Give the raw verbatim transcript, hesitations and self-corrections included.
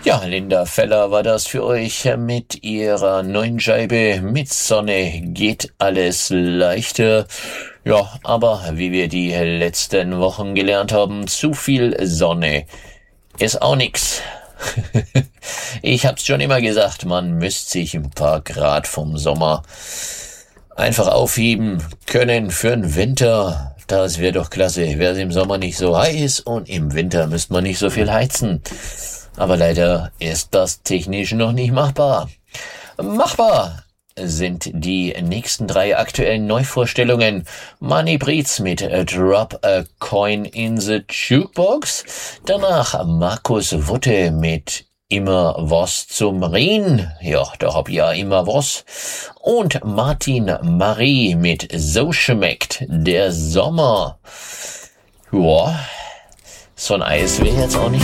Ja, Linda Feller war das für euch mit ihrer neuen Scheibe. Mit Sonne geht alles leichter. Ja, aber wie wir die letzten Wochen gelernt haben, zu viel Sonne ist auch nix. Ich hab's schon immer gesagt, man müsste sich ein paar Grad vom Sommer einfach aufheben können für den Winter. Das wäre doch klasse, wäre es im Sommer nicht so heiß und im Winter müsste man nicht so viel heizen. Aber leider ist das technisch noch nicht machbar. Machbar sind die nächsten drei aktuellen Neuvorstellungen. Money Breeds mit Drop a Coin in the Jukebox. Danach Markus Wutte mit Immer was zum Reden. Ja, da hab ich ja immer was. Und Martin Marie mit So schmeckt der Sommer. Ja, so ein Eis wäre jetzt auch nicht